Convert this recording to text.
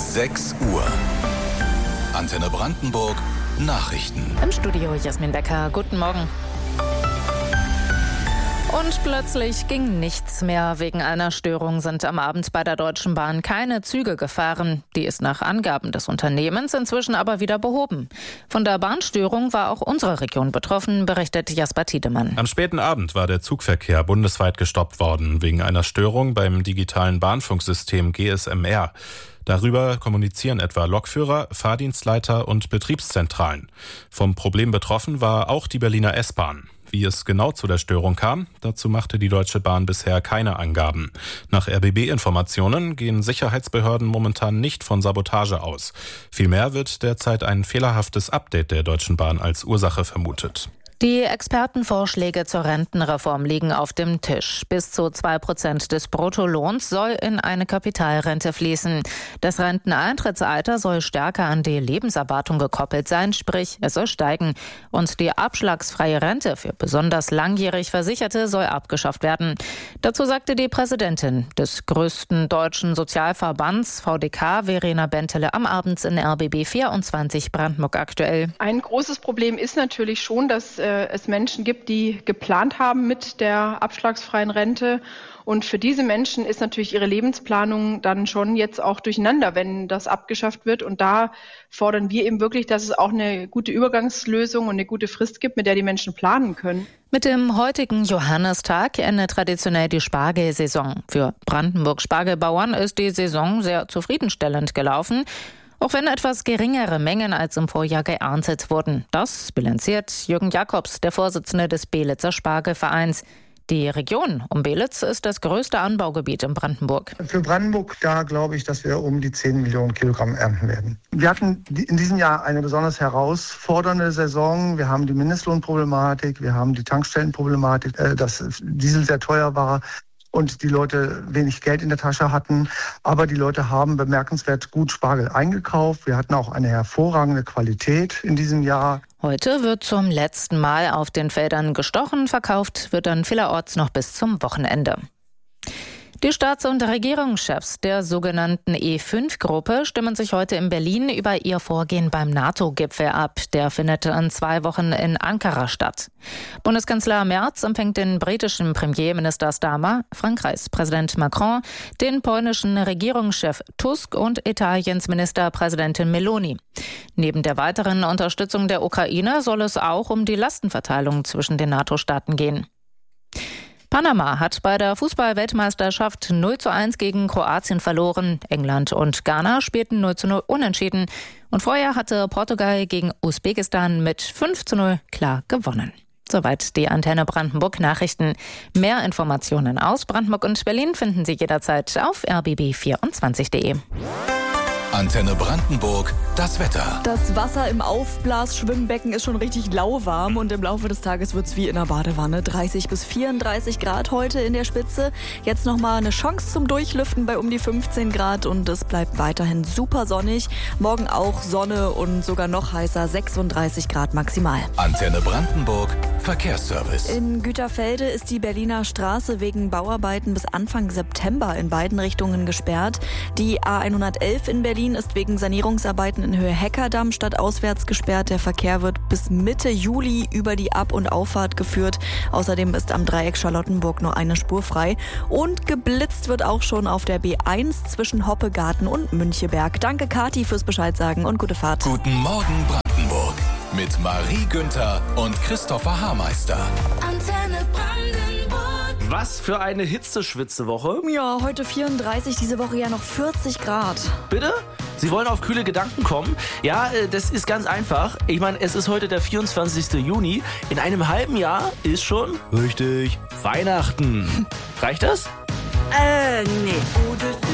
6 Uhr. Antenne Brandenburg Nachrichten. Im Studio Jasmin Becker. Guten Morgen. Und plötzlich ging nichts mehr. Wegen einer Störung sind am Abend bei der Deutschen Bahn keine Züge gefahren. Die ist nach Angaben des Unternehmens inzwischen aber wieder behoben. Von der Bahnstörung war auch unsere Region betroffen, berichtet Jasper Tiedemann. Am späten Abend war der Zugverkehr bundesweit gestoppt worden, wegen einer Störung beim digitalen Bahnfunksystem GSMR. Darüber kommunizieren etwa Lokführer, Fahrdienstleiter und Betriebszentralen. Vom Problem betroffen war auch die Berliner S-Bahn. Wie es genau zu der Störung kam, dazu machte die Deutsche Bahn bisher keine Angaben. Nach RBB-Informationen gehen Sicherheitsbehörden momentan nicht von Sabotage aus. Vielmehr wird derzeit ein fehlerhaftes Update der Deutschen Bahn als Ursache vermutet. Die Expertenvorschläge zur Rentenreform liegen auf dem Tisch. Bis zu 2% des Bruttolohns soll in eine Kapitalrente fließen. Das Renteneintrittsalter soll stärker an die Lebenserwartung gekoppelt sein, sprich es soll steigen. Und die abschlagsfreie Rente für besonders langjährig Versicherte soll abgeschafft werden. Dazu sagte die Präsidentin des größten deutschen Sozialverbands VDK, Verena Bentele, am Abend in RBB 24 Brandenburg aktuell. Ein großes Problem ist natürlich schon, dass es Menschen gibt, die geplant haben mit der abschlagsfreien Rente. Und für diese Menschen ist natürlich ihre Lebensplanung dann schon jetzt auch durcheinander, wenn das abgeschafft wird. Und da fordern wir eben wirklich, dass es auch eine gute Übergangslösung und eine gute Frist gibt, mit der die Menschen planen können. Mit dem heutigen Johannistag endet traditionell die Spargelsaison. Für Brandenburg-Spargelbauern ist die Saison sehr zufriedenstellend gelaufen. Auch wenn etwas geringere Mengen als im Vorjahr geerntet wurden. Das bilanziert Jürgen Jakobs, der Vorsitzende des Belitzer Spargelvereins. Die Region um Belitz ist das größte Anbaugebiet in Brandenburg. Für Brandenburg, da glaube ich, dass wir um die 10 Millionen Kilogramm ernten werden. Wir hatten in diesem Jahr eine besonders herausfordernde Saison. Wir haben die Mindestlohnproblematik, wir haben die Tankstellenproblematik, dass Diesel sehr teuer war und die Leute wenig Geld in der Tasche hatten. Aber die Leute haben bemerkenswert gut Spargel eingekauft. Wir hatten auch eine hervorragende Qualität in diesem Jahr. Heute wird zum letzten Mal auf den Feldern gestochen. Verkauft wird dann vielerorts noch bis zum Wochenende. Die Staats- und Regierungschefs der sogenannten E5-Gruppe stimmen sich heute in Berlin über ihr Vorgehen beim NATO-Gipfel ab. Der findet in 2 Wochen in Ankara statt. Bundeskanzler Merz empfängt den britischen Premierminister Starmer, Frankreichs Präsident Macron, den polnischen Regierungschef Tusk und Italiens Ministerpräsidentin Meloni. Neben der weiteren Unterstützung der Ukraine soll es auch um die Lastenverteilung zwischen den NATO-Staaten gehen. Panama hat bei der Fußball-Weltmeisterschaft 0:1 gegen Kroatien verloren. England und Ghana spielten 0:0 unentschieden. Und vorher hatte Portugal gegen Usbekistan mit 5:0 klar gewonnen. Soweit die Antenne Brandenburg Nachrichten. Mehr Informationen aus Brandenburg und Berlin finden Sie jederzeit auf rbb24.de. Antenne Brandenburg, das Wetter. Das Wasser im Aufblasschwimmbecken ist schon richtig lauwarm und im Laufe des Tages wird es wie in einer Badewanne. 30 bis 34 Grad heute in der Spitze. Jetzt nochmal eine Chance zum Durchlüften bei um die 15 Grad und es bleibt weiterhin super sonnig. Morgen auch Sonne und sogar noch heißer, 36 Grad maximal. Antenne Brandenburg, Verkehrsservice. In Güterfelde ist die Berliner Straße wegen Bauarbeiten bis Anfang September in beiden Richtungen gesperrt. Die A111 in Berlin ist wegen Sanierungsarbeiten in Höhe Heckerdamm stadtauswärts gesperrt. Der Verkehr wird bis Mitte Juli über die Ab- und Auffahrt geführt. Außerdem ist am Dreieck Charlottenburg nur eine Spur frei. Und geblitzt wird auch schon auf der B1 zwischen Hoppegarten und Müncheberg. Danke Kathi fürs Bescheid sagen und gute Fahrt. Guten Morgen Brandenburg mit Marie Günther und Christopher Haarmeister. Antenne Brandenburg. Was für eine Hitzeschwitze-Woche. Ja, heute 34, diese Woche ja noch 40 Grad. Bitte? Sie wollen auf kühle Gedanken kommen? Ja, das ist ganz einfach. Ich meine, es ist heute der 24. Juni. In einem halben Jahr ist schon, richtig, Weihnachten. Reicht das? Nee.